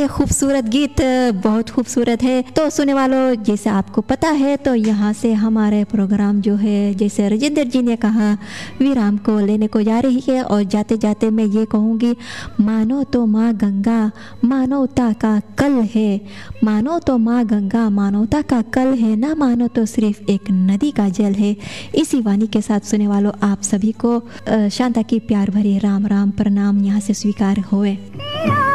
ये खूबसूरत गीत बहुत खूबसूरत है। तो सुनने वालों, जैसे आपको पता है तो यहाँ से हमारे प्रोग्राम जो है, जैसे राजेंद्र जी ने कहा, विराम को लेने को जा रही है। और जाते जाते मैं ये कहूँगी, मानो तो माँ गंगा मानवता का कल है, मानो तो माँ गंगा मानवता का कल है, ना मानो तो सिर्फ एक नदी का जल है। इसी वाणी के साथ सुने वालों, आप सभी को शांता की प्यार भरी राम राम प्रणाम यहाँ से स्वीकार हुए।